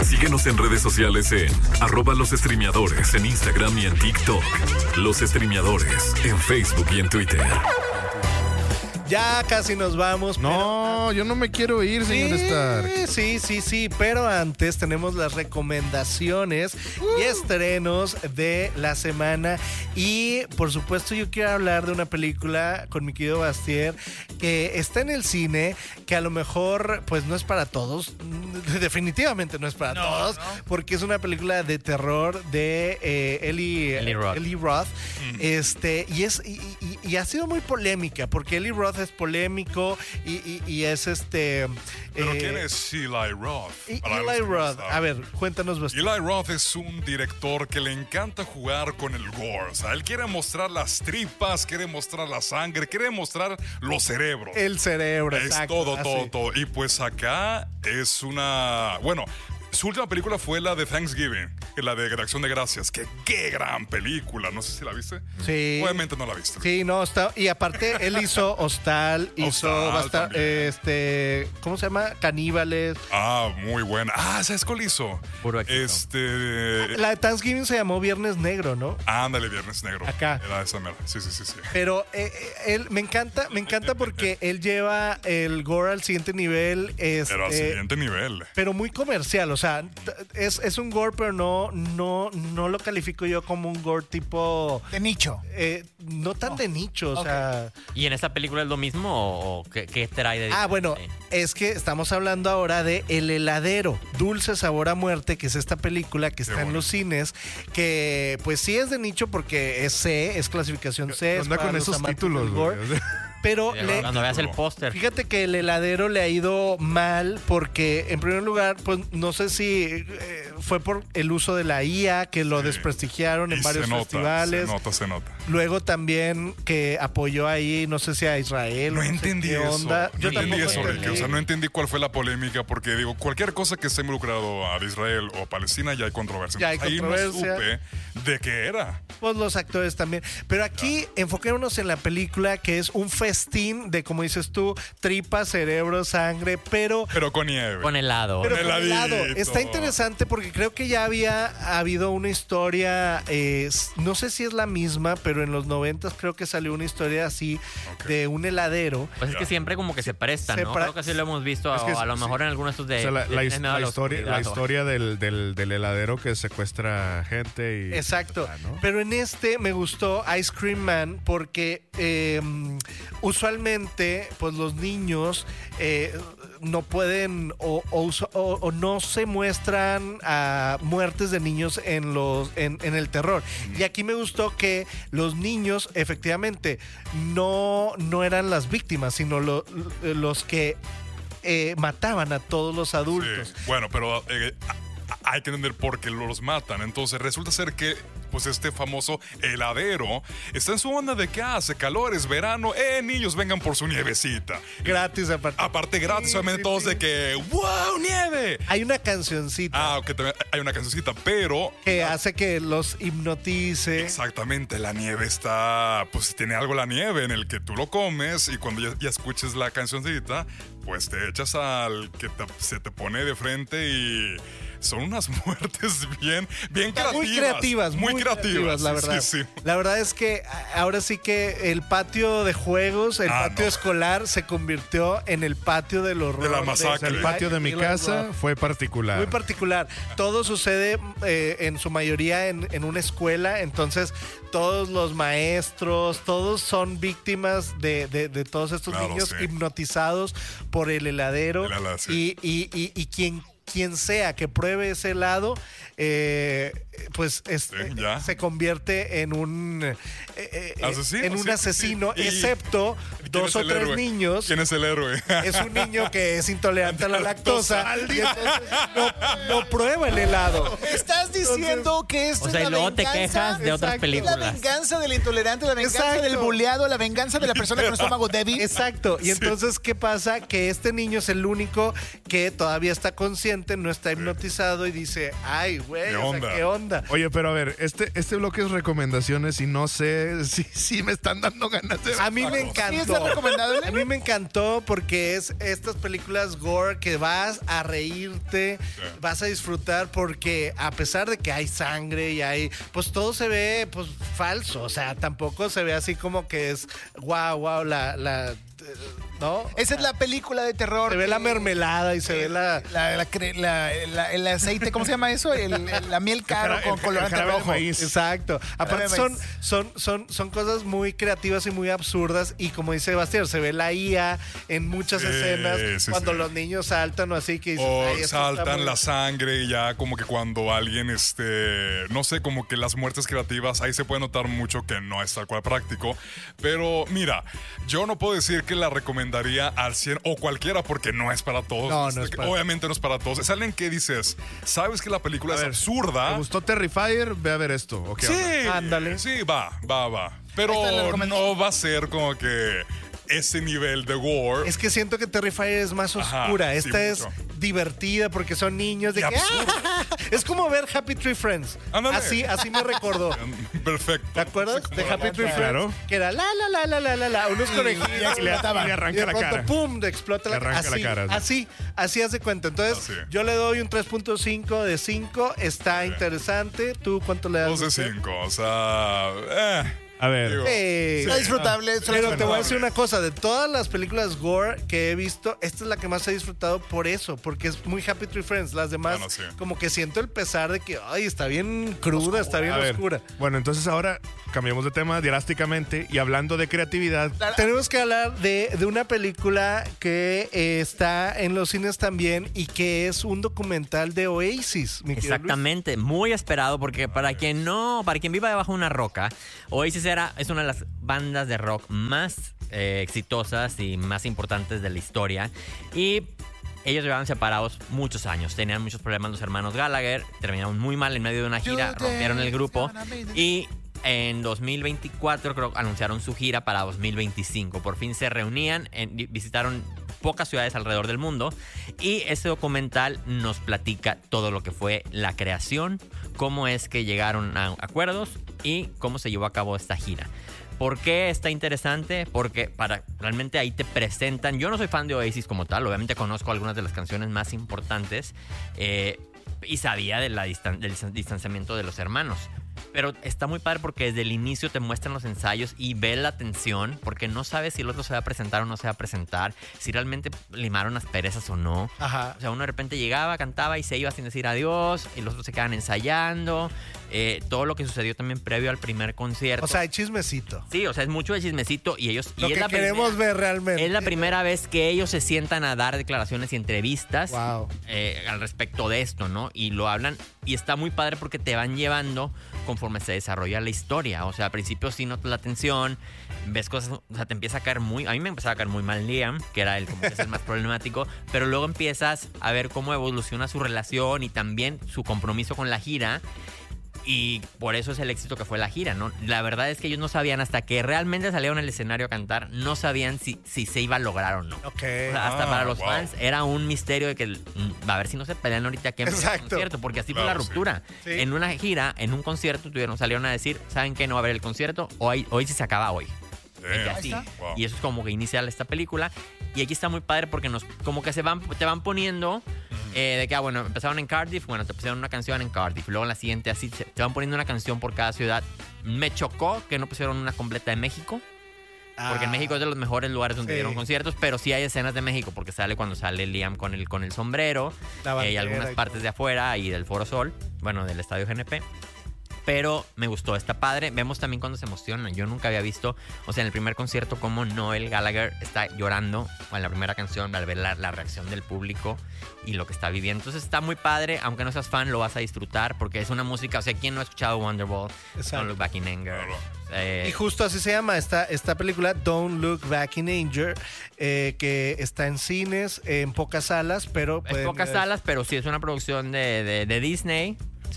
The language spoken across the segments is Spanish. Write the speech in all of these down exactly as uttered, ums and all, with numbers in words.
Síguenos en redes sociales en arroba los streameadores en Instagram y en TikTok. Los streameadores en Facebook y en Twitter. Ya casi nos vamos. No, pero... yo no me quiero ir, señor sí, Stark. Sí, sí, sí, pero antes tenemos las recomendaciones uh. y estrenos de la semana. Y por supuesto yo quiero hablar de una película con mi querido Bastier que está en el cine, que a lo mejor pues no es para todos. Definitivamente no es para no, todos, no. porque es una película de terror de eh, Eli, Eli Roth. Eli Roth mm. este, y, es, y, y, y ha sido muy polémica porque Eli Roth es polémico y, y, y es este... ¿Pero eh, quién es Eli Roth? Y, Eli Roth, a ver, cuéntanos bastante. Eli Roth es un director que le encanta jugar con el gore. O sea, él quiere mostrar las tripas, quiere mostrar la sangre, quiere mostrar los cerebros. El cerebro, es exacto. todo, así. todo, todo. Y pues acá es una... Bueno... Su última película fue la de Thanksgiving, la de Acción de Gracias. Que qué gran película. No sé si la viste. Sí. Obviamente no la viste. Sí, no, está. Y aparte, él hizo Hostal, hizo Hostal basta- este. ¿Cómo se llama? Caníbales. Ah, muy buena. Ah, ¿sabes cuál hizo? Puro éxito. Este. La de Thanksgiving se llamó Viernes Negro, ¿no? Ándale, Viernes Negro. Acá. Era esa mera. Sí, sí, sí, sí. Pero eh, él me encanta, me encanta porque él lleva el gore al siguiente nivel. Este, Pero al siguiente nivel. Pero muy comercial, o sea, es, es un gore, pero no, no, no lo califico yo como un gore tipo... De nicho. Eh, no tan oh. de nicho, o okay. sea... ¿Y en esta película es lo mismo o, o qué, qué trae de... Ah, bueno, sí. es que estamos hablando ahora de El Heladero, Dulce Sabor a Muerte, que es esta película que está bueno. en los cines, que pues sí es de nicho porque es C, es clasificación C. Anda con esos títulos, gore, pero sí, le, cuando veas el póster. Fíjate que El Heladero le ha ido mal porque, en primer lugar, pues no sé si eh, fue por el uso de la I A que lo sí. desprestigiaron en y varios se nota, festivales. Se nota, se nota. Luego también que apoyó ahí, no sé si a Israel. No, no entendí sé qué eso. Onda. No Yo entendí eso, entendí. Ricky. O sea, no entendí cuál fue la polémica porque digo, cualquier cosa que esté involucrado a Israel o Palestina ya hay controversia. Ya hay Ahí controversia. no supe de qué era. Pues los actores también. Pero aquí ya. enfoquémonos en la película que es un festín de, como dices tú, tripas, cerebro, sangre, pero... Pero con nieve. Con helado. Pero con con helado. Está interesante porque creo que ya había habido una historia, eh, no sé si es la misma, pero en los noventas creo que salió una historia así okay. de un heladero. Pues es que siempre como que se presta, ¿no? Se pra- creo que sí lo hemos visto, es que, a, a lo mejor sí. en algunos de estos de... O sea, la, de, la, de, his- de la, historia, la historia del, del, del heladero que secuestra gente y... Exacto. Ah, ¿no? Pero en este me gustó Ice Cream Man porque eh, usualmente pues los niños eh, no pueden o, o, o, o no se muestran a muertes de niños en los en, en el terror. Mm. Y aquí me gustó que los niños efectivamente no, no eran las víctimas, sino lo, los que eh, mataban a todos los adultos. Sí. Bueno, pero eh, hay que entender por qué los matan. Entonces resulta ser que pues este famoso heladero está en su onda de que hace calor, es verano, eh, niños vengan por su nievecita. Gratis aparte. Aparte gratis, sí, obviamente sí, todos sí. de que ¡wow, nieve! Hay una cancioncita. Ah, ok, también hay una cancioncita, pero... Que hace que los hipnotice. Exactamente, la nieve está... Pues tiene algo la nieve en el que tú lo comes y cuando ya, ya escuches la cancioncita, pues te echas al que te, se te pone de frente y... Son unas muertes bien, bien creativas. Muy creativas, muy, muy creativas, creativas, la verdad. Sí, sí. La verdad es que ahora sí que el patio de juegos, el ah, patio no. escolar se convirtió en el patio del horror. De la masacre. De, el patio de mi casa fue particular. Muy particular. Todo sucede eh, en su mayoría en, en una escuela, entonces todos los maestros, todos son víctimas de, de, de todos estos claro, niños sí. hipnotizados por el heladero. El helado, sí. y, y, y, y quien quien sea que pruebe ese helado, eh, pues es, sí, se convierte en un eh, asesino, en un sí, asesino, sí. excepto dos o tres héroe? niños. ¿Quién es el héroe? Es un niño que es intolerante a la lactosa y entonces no, no prueba el helado. Estás diciendo entonces, que es o sea, la y luego venganza, te quejas de exacto, otras películas. La venganza del intolerante, la venganza exacto. del buleado, la venganza de la persona con estómago débil. Exacto. Y entonces, ¿qué pasa? Que este niño es el único que todavía está consciente adolescente no está hipnotizado y dice, ay, güey, ¿Qué o sea, onda? ¿qué onda? Oye, pero a ver, este, este bloque es recomendaciones y no sé si, si me están dando ganas de... A mí me encantó. ¿Sí es recomendable? A mí me encantó porque es estas películas gore que vas a reírte, Sí. vas a disfrutar porque a pesar de que hay sangre y hay, pues todo se ve pues falso, o sea, tampoco se ve así como que es wow, wow, la, la ¿no? Esa es la película de terror. Se ve que- la mermelada y se ve la... La, la cre- la- la- el aceite, ¿cómo se llama eso? El- el- la miel caro El con jara- colorante el jarabe de rojo. maíz. Exacto. Aparte Jarabe son, maíz. son, son, son cosas muy creativas y muy absurdas y como dice Bastián, se ve la I A en muchas Sí, escenas sí, cuando sí. los niños saltan o así que dices, O "Ay, esto está saltan muy-". la sangre y ya como que cuando alguien, este, no sé, como que las muertes creativas, ahí se puede notar mucho que no es tal cual práctico. Pero mira, yo no puedo decir que la recomendaría al cien o cualquiera porque no es para todos. No, no es para- Obviamente no es para todos. Es alguien que dices, sabes que la película A es ver, absurda. ¿Te gustó Terrifier? Ve a ver esto. ¿o qué Sí, onda? Ándale. sí, va, va, va. Pero Ahí está la recomendación. no va a ser como que ese nivel de gore. Es que siento que Terrifier es más Ajá, oscura. sí, Esta es mucho. divertida porque son niños de Y que, absurda. ¡ah! Es como ver Happy Tree Friends. Ándale. Así, así me recordó. Perfecto. ¿Te acuerdas de Happy Tree Friends? Claro. Que era la la la la la la la unos conejitos ya Y le, y le arranca y de la pronto cara. pum, de explota la Le arranca así, la cara, sí. así, así hace cuenta. Entonces, Así. yo le doy un tres punto cinco de cinco, está interesante. ¿Tú cuánto le das? Dos de Lucía? cinco, o sea. Eh, A ver, digo, Sí. Está disfrutable. es Pero te voy a disfrutable. decir una cosa, de todas las películas gore que he visto, esta es la que más he disfrutado por eso, porque es muy Happy Tree Friends. Las demás, Bueno, sí. como que siento el pesar de que, ay, está bien cruda, está bien a ver. oscura. Bueno, entonces ahora cambiamos de tema drásticamente y hablando de creatividad, Tenemos que hablar de, de una película que eh, está en los cines también y que es un documental de Oasis, mi querido Luis. Exactamente, muy esperado porque para quien no, para quien viva debajo de una roca, Oasis era, es una de las bandas de rock más eh, exitosas y más importantes de la historia y ellos llevaban separados muchos años, tenían muchos problemas los hermanos Gallagher, terminaron muy mal en medio de una gira, rompieron el grupo y en dos mil veinticuatro creo que anunciaron su gira para dos mil veinticinco. Por fin se reunían, en- visitaron pocas ciudades alrededor del mundo y este documental nos platica todo lo que fue la creación, cómo es que llegaron a acuerdos y cómo se llevó a cabo esta gira. ¿Por qué está interesante? Porque para realmente ahí te presentan. Yo no soy fan de Oasis como tal, obviamente conozco algunas de las canciones más importantes eh, y sabía de la distan- del distanciamiento de los hermanos. Pero está muy padre porque desde el inicio te muestran los ensayos y ves la tensión porque no sabes si el otro se va a presentar o no se va a presentar, si realmente limaron las perezas o no. Ajá. O sea, uno de repente llegaba, cantaba y se iba sin decir adiós y los otros se quedaban ensayando. Eh, todo lo que sucedió también previo al primer concierto. O sea, hay chismecito. sí, o sea, es mucho de chismecito y ellos... Lo y es que la queremos primera- ver realmente. Es la primera vez que ellos se sientan a dar declaraciones y entrevistas Wow. eh, al respecto de esto, ¿no? Y lo hablan y está muy padre porque te van llevando conforme se desarrolla la historia. O sea, al principio sí notas la tensión, ves cosas, o sea, te empieza a caer muy... A mí me empezaba a caer muy mal Liam, que era el, como que es el más problemático, pero luego empiezas a ver cómo evoluciona su relación y también su compromiso con la gira. Y por eso es el éxito que fue la gira, ¿no? La verdad es que ellos no sabían, hasta que realmente salieron al escenario a cantar, no sabían si, si se iba a lograr o no. Ok. O sea, hasta Ah, para los wow. fans era un misterio de que mm, a ver si no se pelean ahorita aquí en el Exacto. concierto, porque así fue Claro, la sí. ruptura. Sí. En una gira, en un concierto, tuvieron, salieron a decir, ¿saben qué? No va a haber el concierto, hoy, hoy sí se acaba hoy. De que Damn. así. Ahí Wow. Y eso es como que inicia esta película. Y aquí está muy padre porque nos, como que se van, te van poniendo eh, de que, ah, bueno, empezaron en Cardiff, bueno, te pusieron una canción en Cardiff. Luego en la siguiente así, se- te van poniendo una canción por cada ciudad. Me chocó que no pusieron una completa de México. Porque en Ah. México es de los mejores lugares donde Sí. dieron conciertos, pero sí hay escenas de México, porque sale cuando sale Liam con el, con el sombrero, La eh, y bandera algunas y partes de afuera y del Foro Sol, bueno, del Estadio G N P. Pero me gustó, está padre. Vemos también cuando se emocionan. Yo nunca había visto, o sea, en el primer concierto, cómo Noel Gallagher está llorando en la primera canción al ver la, la reacción del público y lo que está viviendo. Entonces está muy padre, aunque no seas fan, lo vas a disfrutar porque es una música, o sea, ¿quién no ha escuchado Wonderwall? Exacto. Don't Look Back in Anger. Claro. Eh, Y justo así se llama esta, esta película, Don't Look Back in Anger, eh, que está en cines, en pocas salas, pero... Es pueden pocas ver- salas, pero sí es una producción de, de, de Disney.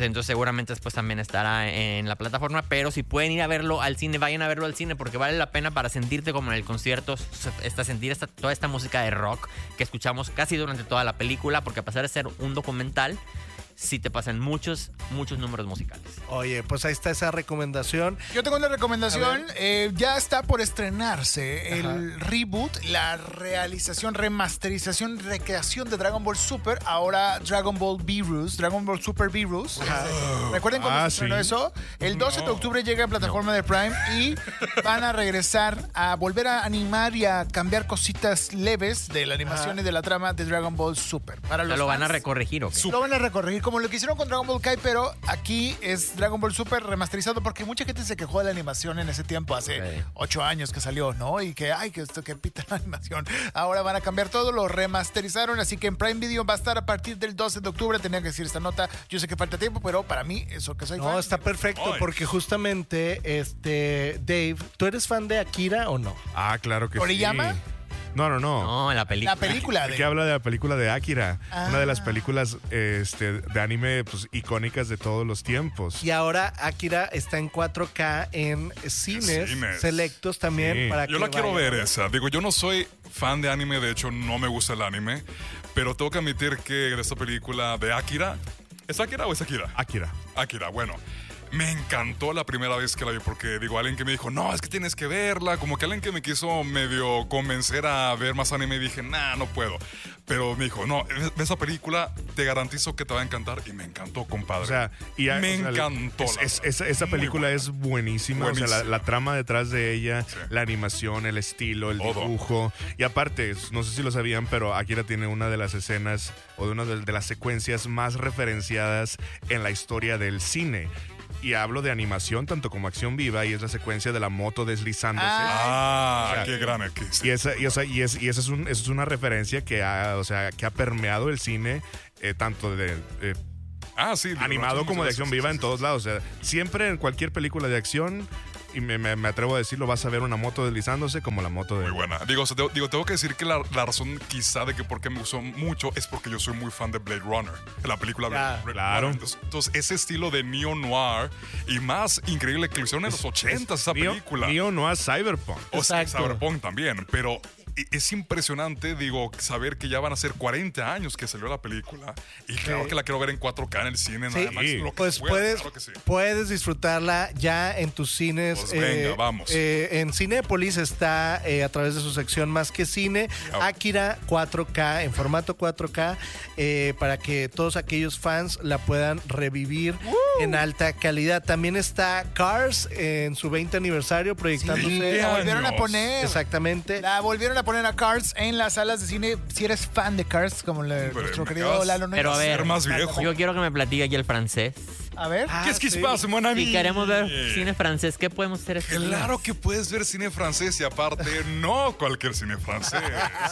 entonces seguramente después también estará en la plataforma, pero si pueden ir a verlo al cine, vayan a verlo al cine porque vale la pena para sentirte como en el concierto, esta, sentir esta, toda esta música de rock que escuchamos casi durante toda la película, porque a pesar de ser un documental, sí te pasan muchos, muchos números musicales. Oye, pues ahí está esa recomendación. Yo tengo una recomendación. Eh, ya está por estrenarse el Ajá. reboot, la realización, remasterización, recreación de Dragon Ball Super. Ahora Dragon Ball Beerus, Dragon Ball Super Beerus. Oh. ¿Recuerden cuando ah, se estrenó sí. eso? El doce no. de octubre llega a plataforma no. de Prime y van a regresar a volver a animar y a cambiar cositas leves de la animación Ajá. y de la trama de Dragon Ball Super. Para los ¿Lo van a fans, recorregir o qué? Lo van a recorregir como lo que hicieron con Dragon Ball Kai, pero aquí es Dragon Ball Super remasterizado porque mucha gente se quejó de la animación en ese tiempo, hace okay. ocho años que salió, ¿no? Y que, ay, que esto que pita la animación. Ahora van a cambiar todo, lo remasterizaron, así que en Prime Video va a estar a partir del doce de octubre. Tenía que decir esta nota, yo sé que falta tiempo, pero para mí, eso que soy No, fan, está perfecto, Ay. porque justamente, este, Dave, ¿tú eres fan de Akira o no? Ah, claro que sí. ¿Toriyama? No, no, no. No, la película. La película de... Que habla de la película de Akira, Ah. una de las películas este, de anime pues, icónicas de todos los tiempos. Y ahora Akira está en cuatro K en cines, Cines. selectos también. Sí. Para Yo que la quiero vayan. ver esa. Digo, yo no soy fan de anime, de hecho no me gusta el anime, pero tengo que admitir que de esta película de Akira, ¿es Akira o es Akira? Akira. Akira, bueno. Me encantó la primera vez que la vi porque, digo, alguien que me dijo, no, es que tienes que verla. Como que alguien que me quiso medio convencer a ver más anime y dije, nah, no puedo. Pero me dijo, no, ve esa película, te garantizo que te va a encantar. Y me encantó, compadre. O sea, y a- me o sea, encantó. es- la es- verdad. esa, esa Muy película buena. es buenísima. O sea, la, Buenísima. la trama detrás de ella, Sí. la animación, el estilo, el Todo. dibujo. Y aparte, no sé si lo sabían, pero Akira tiene una de las escenas o de una de, de las secuencias más referenciadas en la historia del cine. Y hablo de animación tanto como acción viva, y es la secuencia de la moto deslizándose. Ah, O sea, qué gran X. Y esa, y, o sea, y es, y esa es, un- esa es una referencia que ha, o sea, que ha permeado el cine, eh, tanto de eh, Ah, sí. de animado verdad, como de muchas acción veces, viva sí, en sí, todos sí. lados. O sea, siempre en cualquier película de acción, y me, me- me atrevo a decirlo, vas a ver una moto deslizándose como la moto de... Muy buena. Digo, o sea, te- digo, tengo que decir que la, la razón quizá de que por qué me gustó mucho es porque yo soy muy fan de Blade Runner, de la película Ya, Blade Blade claro. Runner. Entonces, entonces, ese estilo de neo-noir y más increíble que lo hicieron en los ochentas esa Neo- película. Neo no es Cyberpunk. O sea, Exacto. Cyberpunk también, pero i- es impresionante, digo, saber que ya van a ser cuarenta años que salió la película. Y claro Sí. que la quiero ver en cuatro K en el cine, Sí. nada más. Sí. Lo que Pues se pueda, puedes, claro que sí. puedes disfrutarla ya en tus cines. Pues venga, vamos. eh, en Cinépolis está eh, a través de su sección Más que Cine, Ya. Akira cuatro K, en formato cuatro K, eh, para que todos aquellos fans la puedan revivir en alta calidad. También está Cars en su veinte aniversario, proyectándose. La volvieron a años. poner. Exactamente. La volvieron a poner a Cars en las salas de cine. Si eres fan de Cars, como le- Hombre, nuestro me querido acabas- Lalo. no Pero a hay- ver, Ser más viejo. yo quiero que me platique aquí el francés. A ver. Ah, ¿Qué es que sí. se pasa, mon ami? Si queremos ver cine francés, ¿qué podemos hacer este día? Claro que puedes ver cine francés y aparte no cualquier cine francés.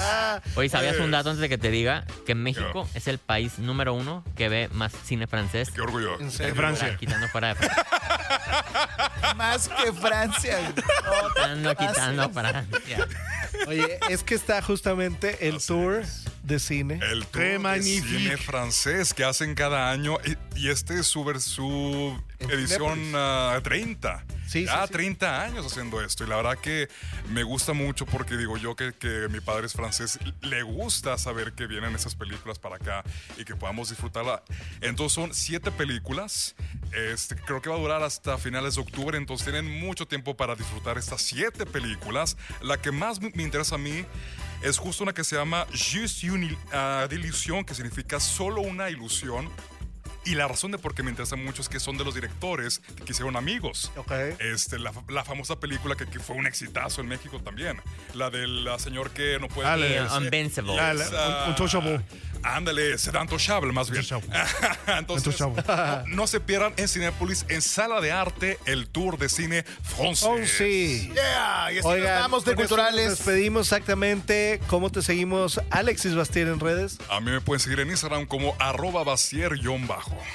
Oye, ¿sabías un dato antes de que te diga que México ¿Qué? es el país número uno que ve más cine francés? Qué orgullo. En serio. Francia. Quitando fuera de Francia. Más que Francia. No, Quitando, más- quitando Francia. Oye, es que está justamente el Así tour es. de cine. El tour ¡Qué de magnifique! cine francés que hacen cada año y, y este es su, ver- su En edición Cinépolis. ah, treinta. Sí, ya sí, sí. treinta años haciendo esto y la verdad que me gusta mucho porque digo yo que, que mi padre es francés, le gusta saber que vienen esas películas para acá y que podamos disfrutarla. Entonces son siete películas, este, creo que va a durar hasta finales de octubre, entonces tienen mucho tiempo para disfrutar estas siete películas. La que más me me interesa a mí es justo una que se llama Juste une uh, d'illusion, que significa solo una ilusión. Y la razón de por qué me interesa mucho es que son de los directores que hicieron Amigos. Ok. Este, la, la famosa película que, que fue un exitazo en México también. La del la señor que no puede... Ah, la Y de- Invincible. Ah, la- Esa- un- Untouchable. Ándale, c'est intouchable más bien. Entonces, Intouchable. no, no se pierdan en Cinépolis, en Sala de Arte, el tour de cine francés. Oh, sí. Yeah, y así Oigan, nos vamos de con eso culturales. Nos despedimos exactamente. ¿Cómo te seguimos, Alexis Bastier, en redes? A mí me pueden seguir en Instagram como arroba vacier-bajo.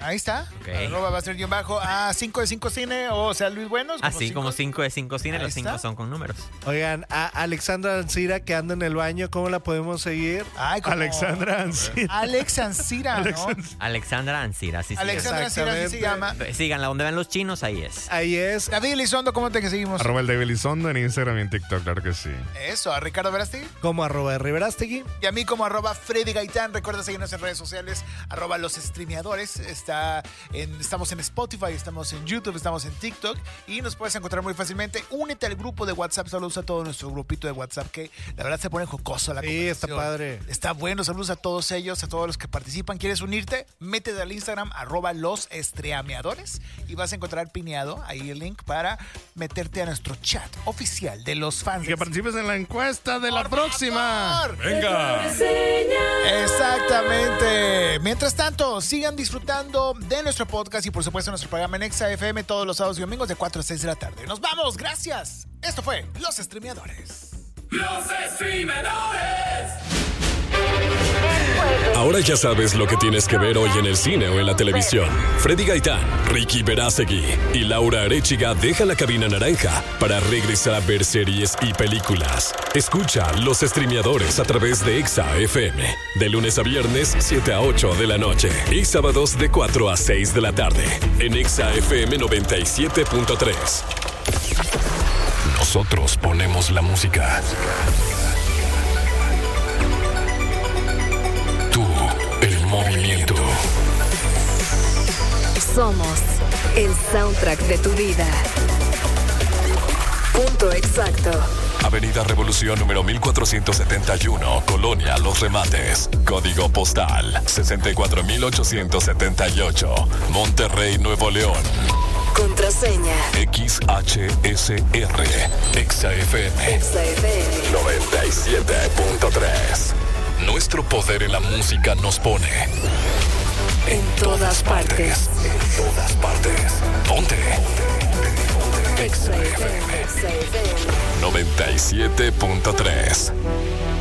Ahí está. Okay. Arroba va a ser guión bajo a cinco de cinco Cine o sea Luis Buenos. Así cinco. como cinco de cinco Cine, Ahí los cinco está. son con números. Oigan, a Alexandra Ancira que anda en el baño, ¿cómo la podemos seguir? Ay, como Alexandra Ancira. Alex Ancira, ¿no? Alexandra Ancira, así se llama. Alexandra Ancira, así se llama. Síganla, donde ven los chinos, ahí es. Ahí es. David Elizondo, ¿cómo te seguimos? Arroba el David Elizondo en Instagram y en TikTok, claro que sí. Eso, a Ricardo Verástegui. Como arroba Riverastegui. Y a mí como arroba Freddy Gaitán. Recuerda seguirnos en redes sociales, arroba los streameadores. Está en, estamos en Spotify, estamos en YouTube, estamos en TikTok y nos puedes encontrar muy fácilmente. Únete al grupo de WhatsApp, saludos a todo nuestro grupito de WhatsApp que la verdad se pone jocoso la Sí, está conversación. padre. Está bueno, saludos a todos ellos, a todos los que participan. ¿Quieres unirte? Métete al Instagram, arroba los streameadores y vas a encontrar pineado ahí el link para meterte a nuestro chat oficial de los fans. Y que participes en la encuesta de la próxima. ¡Por favor! Venga. Exactamente. Mientras tanto, sigan disfrutando de nuestro podcast y por supuesto nuestro programa en Exa F M todos los sábados y domingos de cuatro a seis de la tarde. Nos vamos, gracias. Esto fue Los Streameadores. Los Streamadores. Ahora ya sabes lo que tienes que ver hoy en el cine o en la televisión. Freddy Gaitán, Ricky Verástegui y Laura Arechiga dejan la cabina naranja para regresar a ver series y películas. Escucha Los Streameadores a través de Exa F M. De lunes a viernes, siete a ocho de la noche. Y sábados de cuatro a seis de la tarde. En Exa F M noventa y siete punto tres. Nosotros ponemos la música. Tú, el movimiento. Somos el soundtrack de tu vida. Punto exacto. Avenida Revolución número mil cuatrocientos setenta y uno, Colonia Los Remates. Código postal sesenta y cuatro mil ochocientos setenta y ocho, Monterrey, Nuevo León. Contraseña. X H S R, Exa F M Exa F M. noventa y siete punto tres. Nuestro poder en la música nos pone En todas partes. En todas partes. Ponte. Exa F M Exa F M. noventa y siete punto tres.